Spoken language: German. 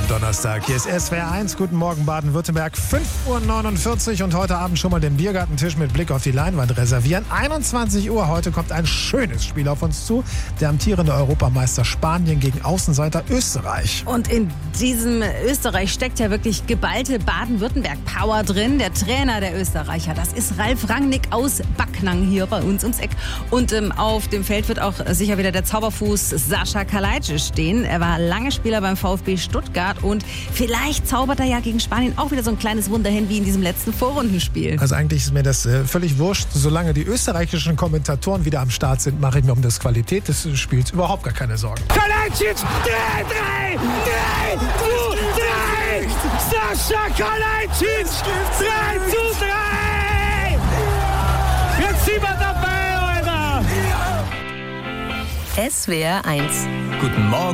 Donnerstag. Hier ist SWR 1. Guten Morgen Baden-Württemberg. 5:49 Uhr und heute Abend schon mal den Biergartentisch mit Blick auf die Leinwand reservieren. 21 Uhr. Heute kommt ein schönes Spiel auf uns zu. Der amtierende Europameister Spanien gegen Außenseiter Österreich. Und in diesem Österreich steckt ja wirklich geballte Baden-Württemberg-Power drin. Der Trainer der Österreicher, das ist Ralf Rangnick aus Backnang hier bei uns ums Eck. Und auf dem Feld wird auch sicher wieder der Zauberfuß Sascha Kalajdzic stehen. Er war lange Spieler beim VfB Stuttgart und vielleicht zaubert er ja gegen Spanien auch wieder so ein kleines Wunder hin wie in diesem letzten Vorrundenspiel. Also eigentlich ist mir das völlig wurscht. Solange die österreichischen Kommentatoren wieder am Start sind, mache ich mir um das Qualität des Spiels überhaupt gar keine Sorgen. Kalajdzic, 3, 2, 3! Sascha Kalajdzic, 3:3! Jetzt sind wir dabei, Alter! SWR 1. Guten Morgen.